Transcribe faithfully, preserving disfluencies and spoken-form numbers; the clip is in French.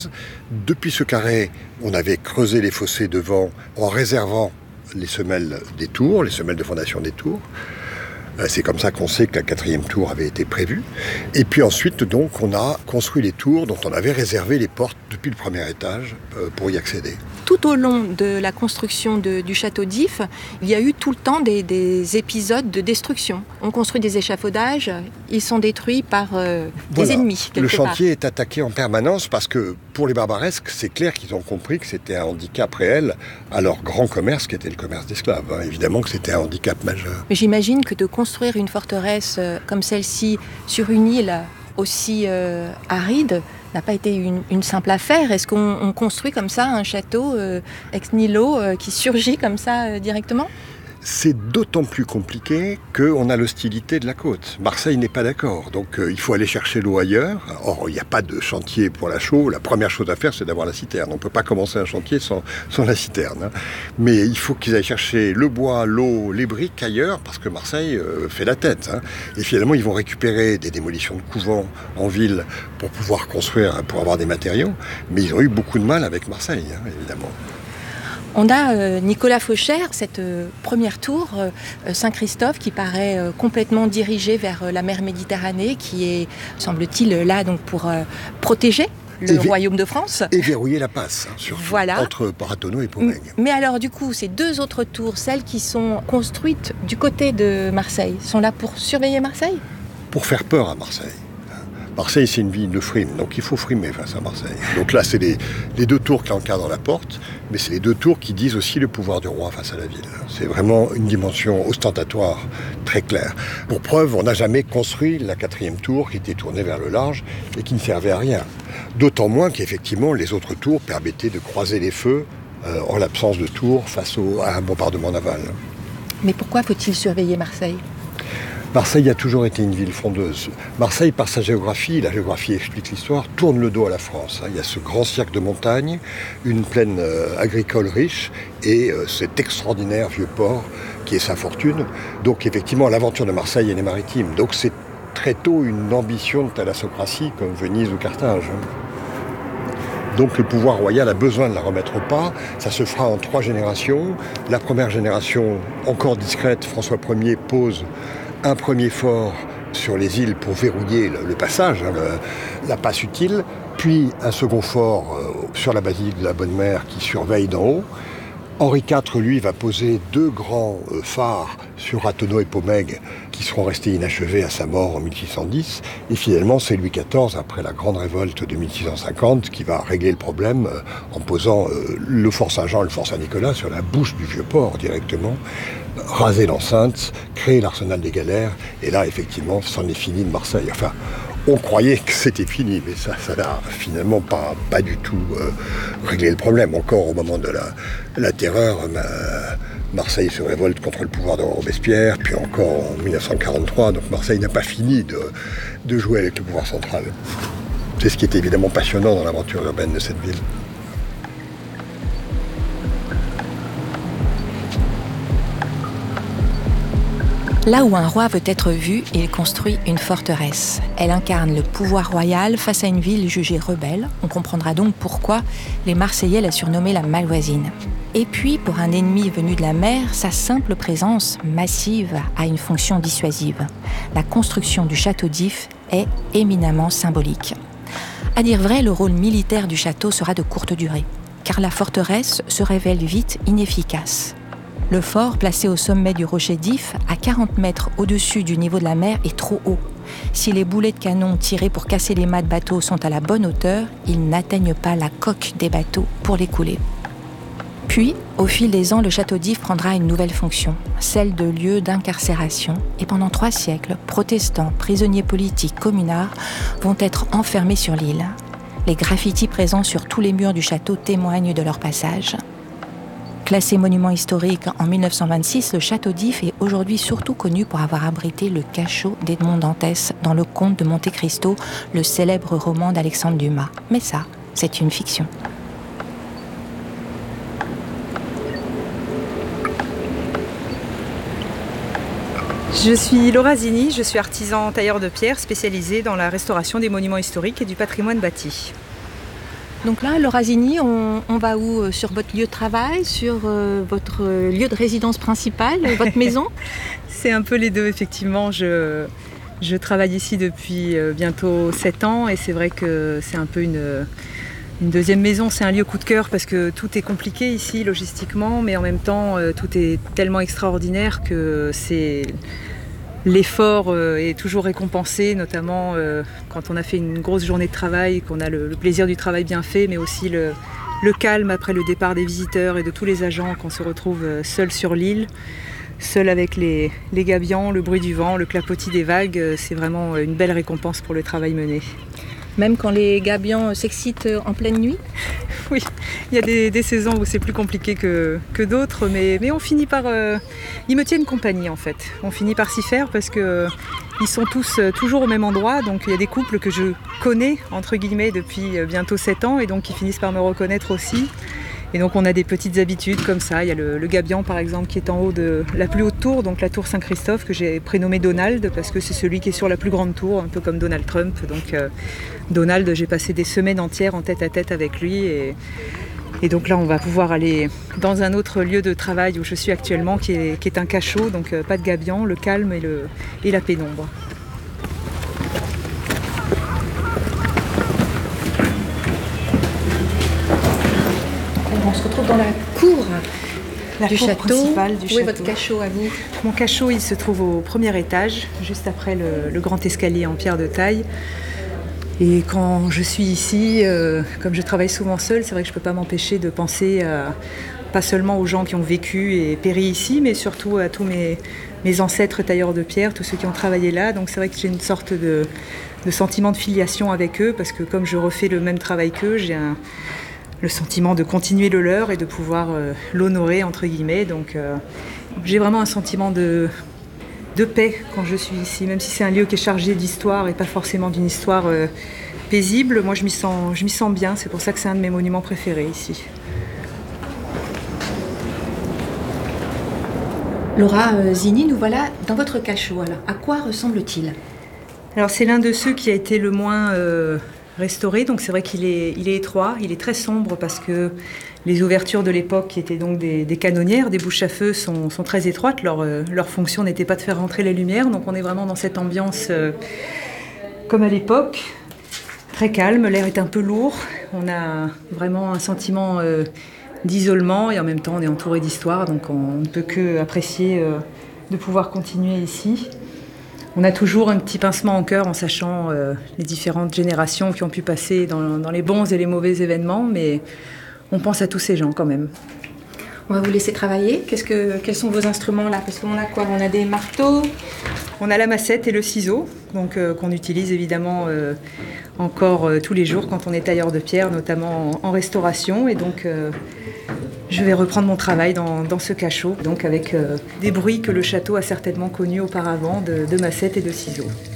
Depuis ce carré, on avait creusé les fossés devant en réservant les semelles des tours, les semelles de fondation des tours. C'est comme ça qu'on sait que la quatrième tour avait été prévue. Et puis ensuite, donc, on a construit les tours dont on avait réservé les portes depuis le premier étage pour y accéder. Tout au long de la construction de, du château d'If, il y a eu tout le temps des, des épisodes de destruction. On construit des échafaudages, ils sont détruits par euh, voilà. des ennemis. Le chantier part. est attaqué en permanence parce que pour les barbaresques, c'est clair qu'ils ont compris que c'était un handicap réel à leur grand commerce qui était le commerce d'esclaves. Hein. Évidemment que c'était un handicap majeur. Mais j'imagine que de construire une forteresse euh, comme celle-ci sur une île aussi euh, aride n'a pas été une, une simple affaire. Est-ce qu'on on construit comme ça un château euh, ex nihilo euh, qui surgit comme ça euh, directement ? C'est d'autant plus compliqué qu'on a l'hostilité de la côte. Marseille n'est pas d'accord, donc euh, il faut aller chercher l'eau ailleurs. Or, il n'y a pas de chantier pour la chaux. La première chose à faire, c'est d'avoir la citerne. On ne peut pas commencer un chantier sans, sans la citerne. Hein. Mais il faut qu'ils aillent chercher le bois, l'eau, les briques ailleurs, parce que Marseille euh, fait la tête. Hein. Et finalement, ils vont récupérer des démolitions de couvents en ville pour pouvoir construire, pour avoir des matériaux. Mais ils ont eu beaucoup de mal avec Marseille, hein, évidemment. On a euh, Nicolas Fauchère, cette euh, première tour, euh, Saint-Christophe, qui paraît euh, complètement dirigée vers euh, la mer Méditerranée, qui est, semble-t-il, là donc pour euh, protéger le vé- royaume de France. Et verrouiller la passe, hein, surtout, voilà. entre Paratonneau et Pomègue. Mais alors, du coup, ces deux autres tours, celles qui sont construites du côté de Marseille, sont là pour surveiller Marseille ? Pour faire peur à Marseille. Marseille, c'est une ville de frime, donc il faut frimer face à Marseille. Donc là, c'est les, les deux tours qui encadrent la porte, mais c'est les deux tours qui disent aussi le pouvoir du roi face à la ville. C'est vraiment une dimension ostentatoire très claire. Pour preuve, on n'a jamais construit la quatrième tour qui était tournée vers le large et qui ne servait à rien. D'autant moins qu'effectivement, les autres tours permettaient de croiser les feux euh, en l'absence de tours face au, à un bombardement naval. Mais pourquoi faut-il surveiller Marseille ? Marseille a toujours été une ville frondeuse. Marseille, par sa géographie, la géographie explique l'histoire, tourne le dos à la France. Il y a ce grand cercle de montagnes, une plaine euh, agricole riche et euh, cet extraordinaire vieux port qui est sa fortune. Donc effectivement, l'aventure de Marseille, elle est maritime. Donc c'est très tôt une ambition de thalassocratie comme Venise ou Carthage. Donc le pouvoir royal a besoin de la remettre au pas. Ça se fera en trois générations. La première génération, encore discrète, François Ier pose un premier fort sur les îles pour verrouiller le, le passage, hein, le, la passe utile, puis un second fort euh, sur la basilique de la Bonne Mère qui surveille d'en haut. Henri quatre, lui, va poser deux grands euh, phares sur Ratonneau et Pomègue qui seront restés inachevés à sa mort en mille six cent dix. Et finalement, c'est Louis quatorze, après la grande révolte de mille six cent cinquante, qui va régler le problème euh, en posant euh, le fort Saint-Jean et le fort Saint-Nicolas sur la bouche du vieux port directement, raser l'enceinte, créer l'arsenal des galères. Et là, effectivement, c'en est fini de Marseille. Enfin, on croyait que c'était fini, mais ça ça n'a finalement pas, pas du tout euh, réglé le problème. Encore au moment de la, la terreur, euh, Marseille se révolte contre le pouvoir de Robespierre, puis encore en mille neuf cent quarante-trois, donc Marseille n'a pas fini de, de jouer avec le pouvoir central. C'est ce qui est évidemment passionnant dans l'aventure urbaine de cette ville. Là où un roi veut être vu, il construit une forteresse. Elle incarne le pouvoir royal face à une ville jugée rebelle. On comprendra donc pourquoi les Marseillais la surnommaient la Malvoisine. Et puis, pour un ennemi venu de la mer, sa simple présence massive a une fonction dissuasive. La construction du château d'If est éminemment symbolique. À dire vrai, le rôle militaire du château sera de courte durée, car la forteresse se révèle vite inefficace. Le fort, placé au sommet du rocher d'If, à quarante mètres au-dessus du niveau de la mer, est trop haut. Si les boulets de canon tirés pour casser les mâts de bateaux sont à la bonne hauteur, ils n'atteignent pas la coque des bateaux pour les couler. Puis, au fil des ans, le château d'If prendra une nouvelle fonction, celle de lieu d'incarcération. Et pendant trois siècles, protestants, prisonniers politiques, communards vont être enfermés sur l'île. Les graffitis présents sur tous les murs du château témoignent de leur passage. Classé monument historique en mille neuf cent vingt-six, le château d'If est aujourd'hui surtout connu pour avoir abrité le cachot d'Edmond Dantès dans Le Comte de Monte Cristo, le célèbre roman d'Alexandre Dumas. Mais ça, c'est une fiction. Je suis Laura Zini, je suis artisan tailleur de pierre spécialisé dans la restauration des monuments historiques et du patrimoine bâti. Donc là, Laura Zini, on, on va où? Sur votre lieu de travail, sur euh, votre lieu de résidence principale, votre maison? C'est un peu les deux, effectivement. Je, je travaille ici depuis bientôt sept ans et c'est vrai que c'est un peu une, une deuxième maison. C'est un lieu coup de cœur parce que tout est compliqué ici, logistiquement, mais en même temps, tout est tellement extraordinaire que c'est... L'effort est toujours récompensé, notamment quand on a fait une grosse journée de travail, qu'on a le plaisir du travail bien fait, mais aussi le, le calme après le départ des visiteurs et de tous les agents, qu'on se retrouve seul sur l'île, seul avec les, les gabions, le bruit du vent, le clapotis des vagues. C'est vraiment une belle récompense pour le travail mené. Même quand les gabions s'excitent en pleine nuit? Oui, il y a des, des saisons où c'est plus compliqué que, que d'autres, mais, mais on finit par... Euh, ils me tiennent compagnie en fait. On finit par s'y faire parce qu'ils euh, sont tous euh, toujours au même endroit. Donc il y a des couples que je connais, entre guillemets, depuis euh, bientôt sept ans et donc qui finissent par me reconnaître aussi. Et donc on a des petites habitudes comme ça. Il y a le, le gabion par exemple qui est en haut de la plus haute tour, donc la tour Saint-Christophe, que j'ai prénommé Donald parce que c'est celui qui est sur la plus grande tour, un peu comme Donald Trump. Donc euh, Donald, j'ai passé des semaines entières en tête à tête avec lui et, et donc là on va pouvoir aller dans un autre lieu de travail où je suis actuellement qui est, qui est un cachot, donc euh, pas de gabion, le calme et, le, et la pénombre. On se retrouve dans la cour la du cour château. principale du Où château. est votre cachot à vous? Mon cachot, il se trouve au premier étage, juste après le, le grand escalier en pierre de taille. Et quand je suis ici, euh, comme je travaille souvent seule, c'est vrai que je ne peux pas m'empêcher de penser à, pas seulement aux gens qui ont vécu et péri ici, mais surtout à tous mes, mes ancêtres tailleurs de pierre, tous ceux qui ont travaillé là. Donc c'est vrai que j'ai une sorte de, de sentiment de filiation avec eux, parce que comme je refais le même travail qu'eux, j'ai un... le sentiment de continuer le leur et de pouvoir euh, l'honorer, entre guillemets. Donc euh, j'ai vraiment un sentiment de, de paix quand je suis ici, même si c'est un lieu qui est chargé d'histoire et pas forcément d'une histoire euh, paisible. Moi, je m'y sens, je m'y sens bien. C'est pour ça que c'est un de mes monuments préférés ici. Laura Zini, nous voilà dans votre cachot. Alors, à quoi ressemble-t-il? Alors, c'est l'un de ceux qui a été le moins... Euh, restauré, donc c'est vrai qu'il est, il est étroit, il est très sombre parce que les ouvertures de l'époque, qui étaient donc des, des canonnières, des bouches à feu, sont, sont très étroites. Leur, euh, leur fonction n'était pas de faire rentrer les lumières, donc on est vraiment dans cette ambiance euh, comme à l'époque, très calme, l'air est un peu lourd, on a vraiment un sentiment euh, d'isolement et en même temps on est entouré d'histoire, donc on ne peut que apprécier euh, de pouvoir continuer ici. On a toujours un petit pincement au cœur en sachant euh, les différentes générations qui ont pu passer dans, dans les bons et les mauvais événements, mais on pense à tous ces gens quand même. On va vous laisser travailler. Qu'est-ce que, quels sont vos instruments là? Parce qu'on a quoi? On a des marteaux. On a la massette et le ciseau, donc euh, qu'on utilise évidemment euh, encore euh, tous les jours quand on est tailleur de pierre, notamment en, en restauration. Et donc euh, je vais reprendre mon travail dans, dans ce cachot, donc avec euh, des bruits que le château a certainement connus auparavant de, de massette et de ciseaux.